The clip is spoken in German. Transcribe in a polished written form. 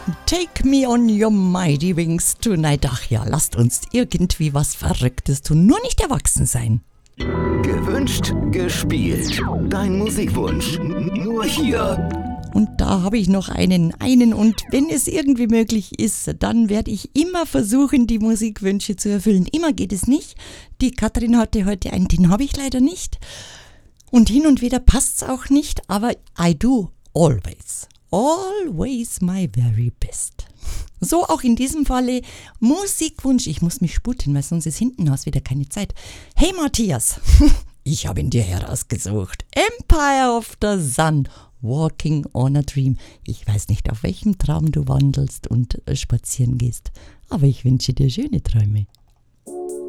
Take me on your mighty wings tonight. Ach ja, lasst uns irgendwie was Verrücktes tun, nur nicht erwachsen sein. Gewünscht, gespielt. Dein Musikwunsch. Nur hier. Und da habe ich noch einen und wenn es irgendwie möglich ist, dann werde ich immer versuchen, die Musikwünsche zu erfüllen. Immer geht es nicht. Die Katrin hatte heute einen, den habe ich leider nicht. Und hin und wieder passt es auch nicht, aber I do always my very best. So auch in diesem Falle Musikwunsch. Ich muss mich sputen, weil sonst ist hinten aus wieder keine Zeit. Hey Matthias, ich habe ihn dir herausgesucht. Empire of the Sun, Walking on a Dream. Ich weiß nicht, auf welchem Traum du wandelst und spazieren gehst, aber ich wünsche dir schöne Träume.